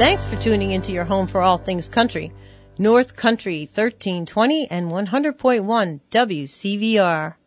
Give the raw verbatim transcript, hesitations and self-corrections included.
Thanks for tuning into your home for all things country. North Country thirteen twenty and one hundred point one W C V R.